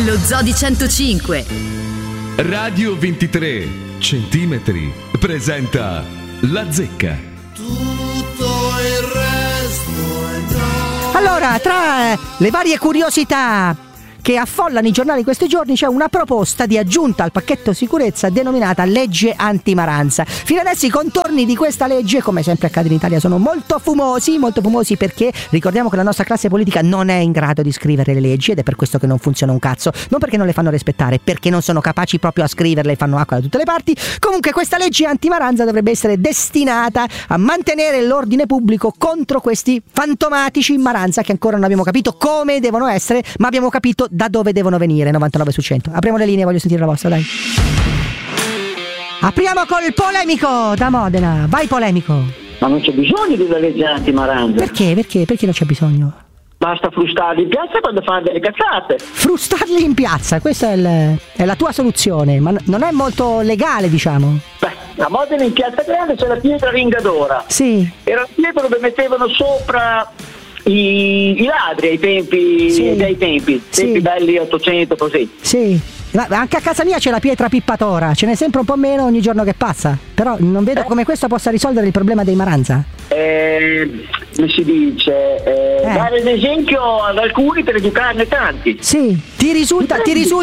Lo Zoo di 105 Radio 23 centimetri presenta La Zecca. Tutto il resto è già. Allora, tra le varie curiosità che affollano i giornali questi giorni c'è una proposta di aggiunta al pacchetto sicurezza denominata legge antimaranza. Fino adesso i contorni di questa legge, come sempre accade in Italia, sono molto fumosi perché ricordiamo che la nostra classe politica non è in grado di scrivere le leggi ed è per questo che non funziona un cazzo, non perché non le fanno rispettare, perché non sono capaci proprio a scriverle e fanno acqua da tutte le parti. Comunque questa legge antimaranza dovrebbe essere destinata a mantenere l'ordine pubblico contro questi fantomatici maranza che ancora non abbiamo capito come devono essere, ma abbiamo capito da dove devono venire. 99 su 100. Apriamo le linee, voglio sentire la vostra, dai. Apriamo col polemico da Modena. Vai polemico. Ma non c'è bisogno di una legge antimaranza. Perché? Perché non c'è bisogno? Basta frustarli in piazza quando fanno delle cazzate. Frustarli in piazza, questa è la tua soluzione, ma non è molto legale, diciamo. Beh, a Modena in Piazza Grande c'è la pietra ringadora. Sì. Era la pietra dove mettevano sopra i ladri ai tempi, sì, dei tempi belli 800 così. Sì, ma anche a casa mia c'è la pietra pippatora, ce n'è sempre un po' meno ogni giorno che passa, però non vedo come questo possa risolvere il problema dei maranza. Come si dice, dare l'esempio ad alcuni per educarne tanti. Sì, ti risulta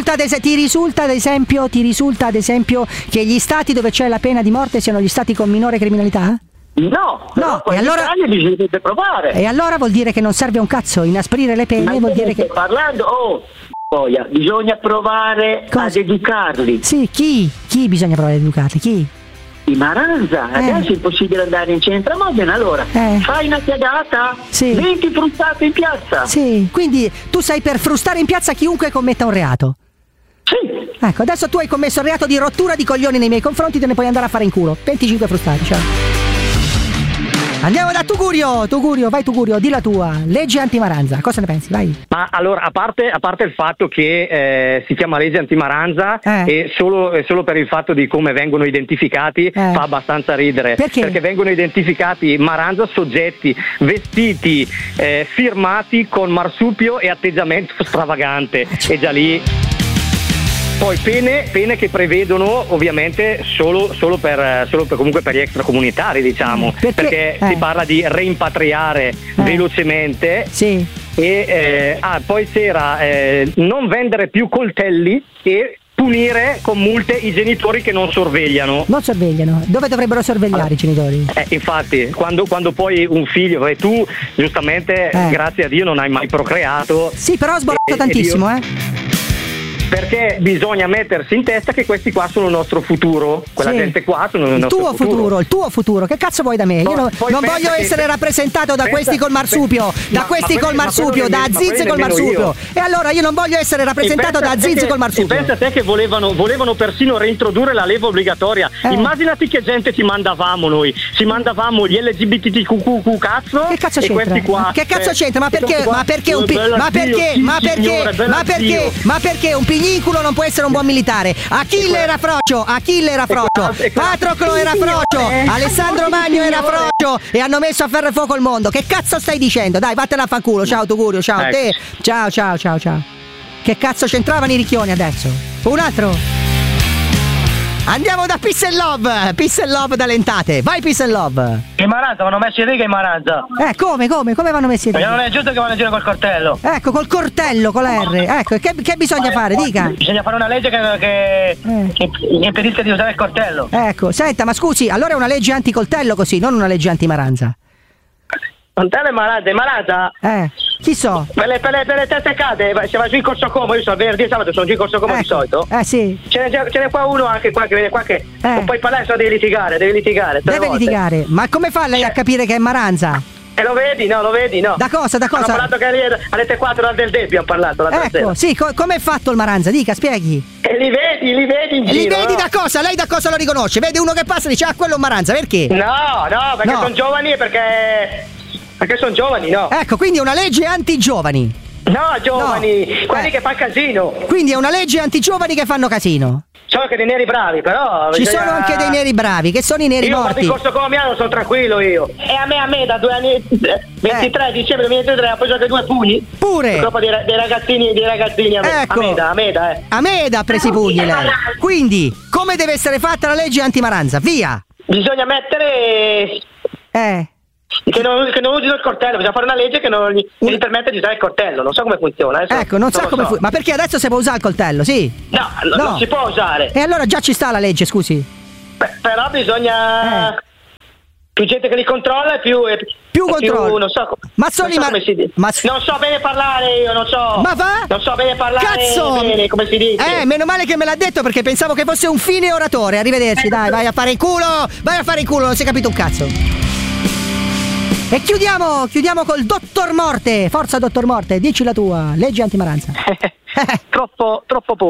ad esempio che gli stati dove c'è la pena di morte siano gli stati con minore criminalità? No, e allora bisognerebbe provare. E allora vuol dire che non serve un cazzo inasprire le pene, ma vuol dire che parlando bisogna provare ad educarli. Sì, chi bisogna provare ad educarli? Chi? I maranza, adesso è impossibile andare in centro a Modena, allora fai una piagata, sì, 20 frustate in piazza. Sì, quindi tu sei per frustare in piazza chiunque commetta un reato. Sì. Ecco, adesso tu hai commesso il reato di rottura di coglioni nei miei confronti, te ne puoi andare a fare in culo. 25 frustati, ciao. Andiamo da Tugurio, vai Tugurio, di la tua, legge antimaranza, cosa ne pensi? Vai. Ma allora, a parte il fatto che si chiama legge antimaranza e solo per il fatto di come vengono identificati fa abbastanza ridere. Perché? Perché vengono identificati maranza soggetti vestiti, firmati con marsupio e atteggiamento stravagante, e già lì. Poi pene che prevedono ovviamente solo per comunque per gli extracomunitari, diciamo, perché si parla di reimpatriare velocemente. Sì. E poi c'era non vendere più coltelli e punire con multe i genitori che non sorvegliano. Dove dovrebbero sorvegliare i genitori? Infatti quando poi un figlio, tu giustamente grazie a Dio non hai mai procreato. Sì, però ho sborato tantissimo perché bisogna mettersi in testa che questi qua sono il nostro futuro, quella gente qua sono il nostro futuro. Il tuo futuro, che cazzo vuoi da me? Io non voglio essere rappresentato da questi col marsupio, da Aziz col marsupio. E allora io non voglio essere rappresentato da Aziz col marsupio. Pensa a te che volevano persino reintrodurre la leva obbligatoria. Immaginati che gente ci mandavamo noi, gli LGBTQ cazzo. Che cazzo e c'entra? Questi qua, che cazzo c'entra? Ma perché un pigninculo non può essere un buon militare? Achille era frocio, Patroclo era frocio, Alessandro Magno era frocio e hanno messo a ferro e fuoco il mondo. Che cazzo stai dicendo? Dai, vattene a fanculo. Ciao Tugurio, ciao a te. Ciao. Che cazzo c'entravano i ricchioni adesso? Un altro. Andiamo da Peace and Love da Lentate. Vai Peace and Love. I maranza vanno messi in riga, i maranza. Come vanno messi in riga? Non è giusto che vanno in giro col coltello. Ecco, col coltello, con la R. Ecco, che bisogna fare? Dica. Bisogna fare una legge che impedisca di usare il coltello. Ecco, senta, ma scusi, allora è una legge anticoltello così, non una legge antimaranza. Non te le maranza? Chi so? Per le teste cade, se vai giù in Corso Como, io sono venerdì e sabato, sono giù in Corso Como di solito. Sì. Ce n'è qua uno anche qua che viene qua che non puoi parlare, se no devi litigare. Deve litigare. Ma come fa lei a capire che è maranza? Lo vedi, no. Da cosa? Hanno parlato che alle 4 del derby, hanno parlato l'altra sera. Sì, come è fatto il maranza? Dica, spieghi. E li vedi in giro. Li vedi da cosa? Lei da cosa lo riconosce? Vede uno che passa e dice, quello è un maranza, perché? No, perché sono giovani e perché sono giovani, no? Ecco, quindi è una legge anti-giovani. No, giovani, quelli che fanno casino. Quindi è una legge anti-giovani che fanno casino. Sono anche dei neri bravi, però. Ci sono anche dei neri bravi, che sono i neri morti. Io corso colombiano, sono tranquillo io. E a me da 2 anni, 23 dicembre 2023, ha preso anche 2 pugni. Pure. Dopo dei ragazzini Ecco. Ameda ha preso i pugni lei. Quindi, come deve essere fatta la legge anti-maranza? Via. Bisogna mettere. Che non usino il coltello, bisogna fare una legge che non gli permette di usare il coltello. Non so come funziona. Ecco, non so come funziona. Ma perché adesso si può usare il coltello, sì? No, non si può usare. E allora già ci sta la legge, scusi. Però bisogna. Più gente che li controlla e più controllo. Non so. Ma sono come si dice. Non so bene parlare io, non so. Ma va? Non so bene parlare. Cazzo! Bene, come si dice. Meno male che me l'ha detto perché pensavo che fosse un fine oratore. Arrivederci, dai, vai a fare il culo, non si è capito un cazzo. E chiudiamo col Dottor Morte. Forza Dottor Morte, dici la tua legge antimaranza. Troppo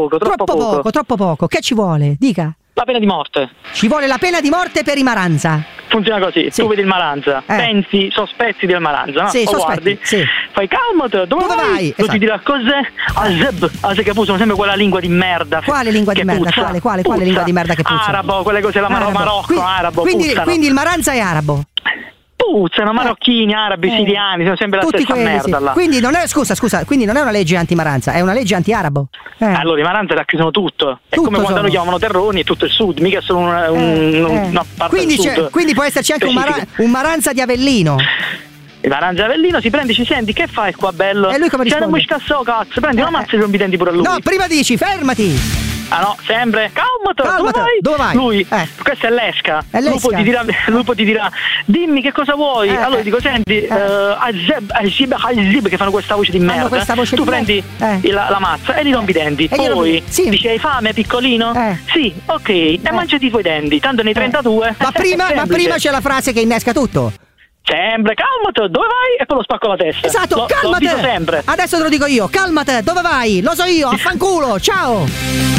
poco. Che ci vuole? Dica. La pena di morte. Ci vuole la pena di morte per i maranza. Funziona così, tu vedi il maranza, pensi, sospetti del maranza, no? Sì, guardi, fai calmate, dove vai? Esatto. Ti dirà cos'è? Che usano sempre quella lingua di merda. Quale lingua di merda? Puzza, Quale lingua di merda che puzza? Arabo, quelle cose la Marocco, arabo, quindi il maranza è arabo. Puzzano, marocchini, arabi, siriani, sono sempre la tutti stessa quelli, merda là. Quindi non è, scusa, quindi non è una legge anti-maranza, è una legge anti-arabo. Allora i maranza racchiudono tutto. È come quando lo chiamano terroni e tutto il sud, mica solo una parte quindi del sud. Quindi può esserci anche un maranza di Avellino. Il maranza di Avellino si prende, ci senti, che fai qua bello? E lui come risponde? Non mi sta cazzo, prendi una mazza e rompi i denti pure a lui. No, prima dici, fermati! Ah no, sempre, calmate, dove vai? Lui, questa è l'esca. Lupo ti dirà, dimmi che cosa vuoi. Allora dico, senti, Azib, che fanno questa voce di merda. Tu prendi la mazza e gli rompi i denti. Poi dici, hai fame piccolino? Sì, ok, e mangiati i tuoi denti, tanto nei 32. Ma prima c'è la frase che innesca tutto. Sempre, calmate, dove vai? E poi lo spacco la testa. Esatto, calmate. Lo dico sempre. Adesso te lo dico io, calmate, dove vai? Lo so io, affanculo, ciao.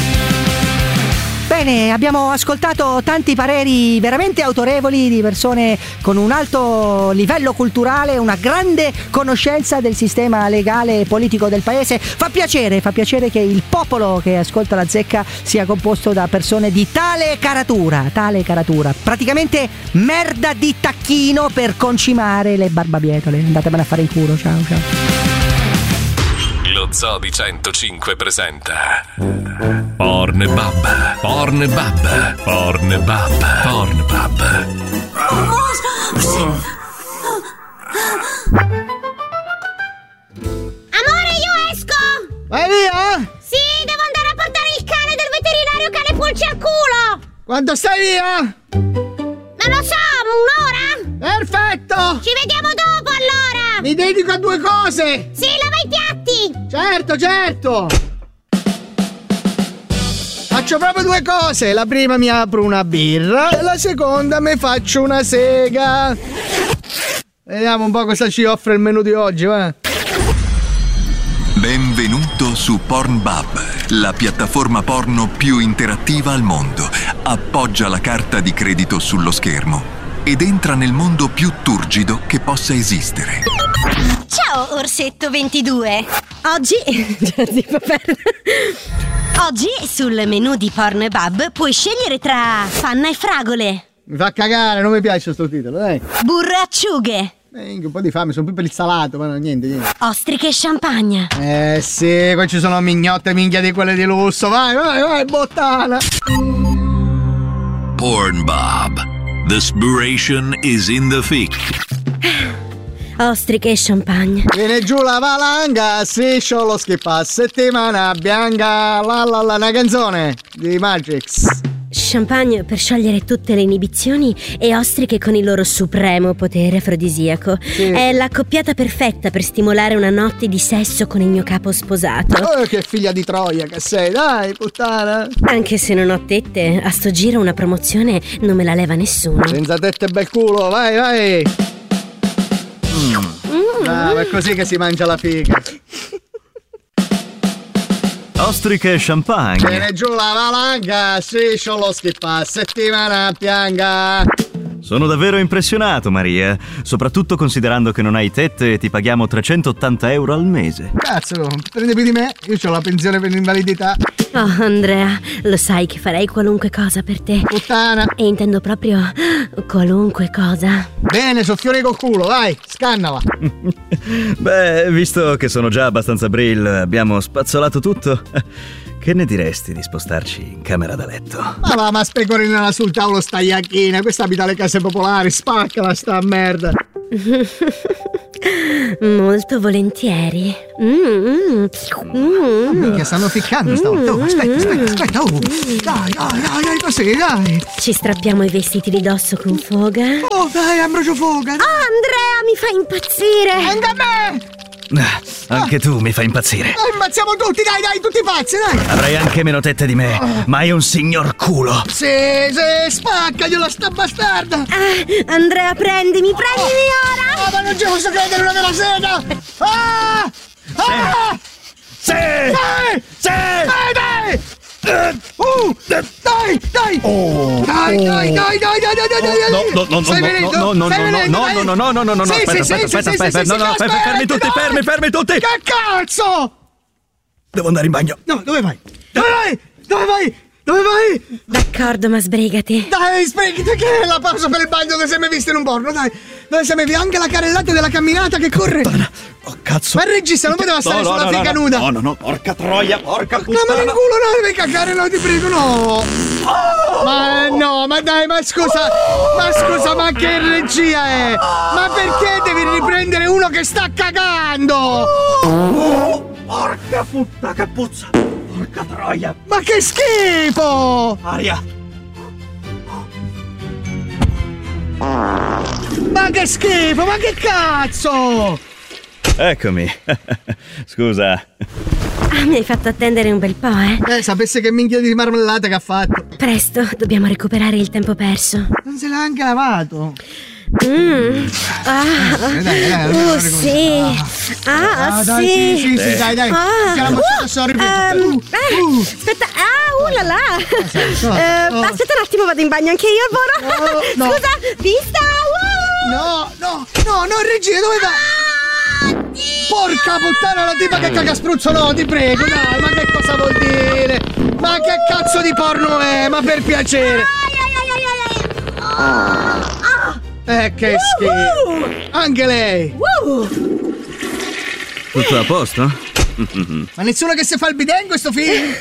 Bene, abbiamo ascoltato tanti pareri veramente autorevoli di persone con un alto livello culturale, una grande conoscenza del sistema legale e politico del paese. Fa piacere che il popolo che ascolta la Zecca sia composto da persone di tale caratura, praticamente merda di tacchino per concimare le barbabietole. Andatevene a fare in culo, ciao. Lo Zoo di 105 presenta Pornbub. Amore, io esco! Vai via? Sì, devo andare a portare il cane del veterinario cane pulci al culo! Quando stai via? Non lo so, un'ora? Perfetto! Ci vediamo dopo allora! Mi dedico a 2 cose! Sì, lava i piatti! Certo! Faccio proprio 2 cose. La prima mi apro una birra e la seconda mi faccio una sega. Vediamo un po' cosa ci offre il menù di oggi, va? Benvenuto su Pornbub, la piattaforma porno più interattiva al mondo. Appoggia la carta di credito sullo schermo ed entra nel mondo più turgido che possa esistere. Ciao Orsetto 22. Oggi sul menù di Pornbub puoi scegliere tra panna e fragole. Mi fa cagare, non mi piace sto titolo, dai. Burro e acciughe. Un po' di fame, sono più per il salato, ma no, niente. Ostriche e champagne. Sì, qua ci sono mignotte minchia di quelle di lusso. Vai, bottana. Pornbub. The inspiration is in the thick. Ostriche e champagne. Viene giù la valanga, striscio lo schippa, settimana bianca, una canzone di Matrix. Champagne per sciogliere tutte le inibizioni e ostriche con il loro supremo potere afrodisiaco. Sì. È l'accoppiata perfetta per stimolare una notte di sesso con il mio capo sposato. Oh, che figlia di Troia che sei, dai, puttana. Anche se non ho tette, a sto giro una promozione non me la leva nessuno. Senza tette bel culo, vai. È così che si mangia la figa. Ostriche e champagne. Viene giù la valanga, striscio lo schippa, settimana bianca. Sono davvero impressionato, Maria, soprattutto considerando che non hai tette e ti paghiamo 380 euro al mese. Cazzo, prende più di me? Io ho la pensione per l'invalidità. Oh, Andrea, lo sai che farei qualunque cosa per te. Puttana. E intendo proprio qualunque cosa. Bene, soffione col culo, vai, scannala. Beh, visto che sono già abbastanza brill, abbiamo spazzolato tutto. Che ne diresti di spostarci in camera da letto? Ma specorinala sul tavolo sta iachina, questa abita alle case popolari, spaccala sta merda. Molto volentieri. Minchia, stanno ficcando stavolta. Oh, aspetta. Oh. Dai, così, dai. Ci strappiamo i vestiti di dosso con foga. Oh, dai, Ambrogio foga. Dai. Oh, Andrea, mi fa impazzire. Anche a me. Anche tu mi fai impazzire. Ammazziamo tutti, dai, tutti pazzi, dai. Avrai anche meno tette di me, ma hai un signor culo. Sì, spaccagliela sta bastarda. Andrea, prendimi ora. Ma non ci posso credere, una vera sega. Sì. Dai. Dai. Oh. Dai. No, aspetta, fermi tutti. Che cazzo? Devo andare in bagno. No, dove vai? Dove vai? D'accordo, ma sbrigati. Dai, sbrigati, che è la pausa per il bagno che sei mai visto in un porno, dai. Dove sei mai visto anche la carrellata della camminata che corre. Oh, cazzo. Ma il regista non poteva stare sulla figa nuda. No, porca troia, porca puttana. No, ma nel culo no, devi cagare, no, ti prego, no. Ma dai, ma scusa, ma che regia è? Ma perché devi riprendere uno che sta cagando? Porca puttana, che puzza. Porca troia. Ma che schifo! Aria. Ma che schifo, ma che cazzo! Eccomi. Scusa. Mi hai fatto attendere un bel po', eh? Sapesse che minchia di marmellata che ha fatto. Presto, dobbiamo recuperare il tempo perso. Non se l'ha anche lavato. Dai, sì. Sì, dai. Aspetta, la la. Aspetta un attimo, vado in bagno anche io, Voro. Scusa, vista. No, regia, dove va? Porca puttana, la tipa che caga spruzzo, no, ti prego, dai, ma che cosa vuol dire? Ma che cazzo di porno è? Ma per piacere. Che schifo. Anche lei. Tutto a posto? Ma nessuno che si fa il bidet in questo film?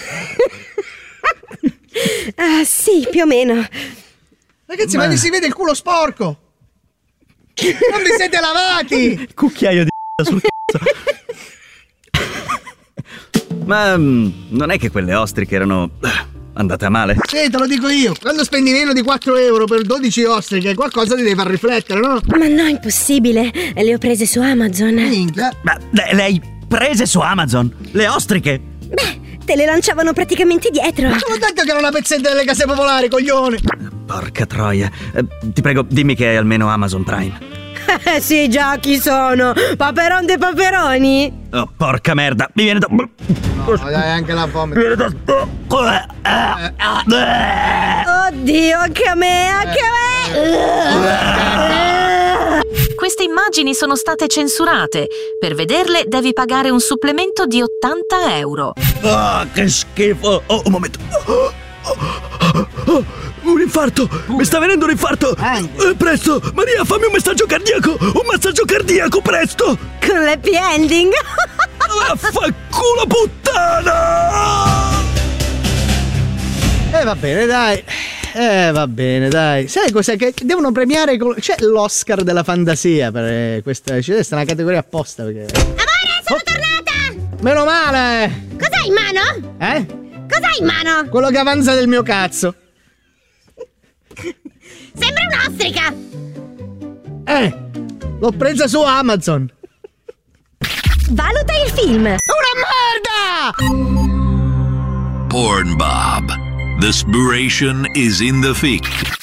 Sì, più o meno. Ragazzi, ma si vede il culo sporco. Non vi siete lavati. Cucchiaio di sul cazzo. Ma non è che quelle ostriche erano andate a male? Sì, te lo dico io. Quando spendi meno di 4 euro per 12 ostriche, qualcosa ti deve far riflettere, no? Ma no, impossibile. Le ho prese su Amazon. Minchia. Ma le hai prese su Amazon? Le ostriche? Beh, te le lanciavano praticamente dietro. Ma te l'ho detto che era una pezzetta delle case popolari, coglione. Porca troia. Ti prego, dimmi che hai almeno Amazon Prime. Sì, già, chi sono? Paperon dei paperoni? Oh, porca merda, mi viene da... No, dai, anche la fame. Oddio, anche a me. Queste immagini sono state censurate. Per vederle devi pagare un supplemento di 80 euro. Che schifo. Oh, un momento. Un infarto! Mi sta venendo un infarto! Presto! Maria, fammi un massaggio cardiaco! Un massaggio cardiaco, presto! Con l'happy ending! Vaffanculo puttana! Va bene, dai. Sai cos'è? Che devono premiare. C'è l'Oscar della fantasia per questa. C'è una categoria apposta perché. Amore, sono tornata! Meno male! Cos'hai in mano? Cos'hai in mano? Quello che avanza del mio cazzo. Sembra un'ostrica! L'ho presa su Amazon. Valuta il film. Una merda! Pornbub. The spiration is in the fic.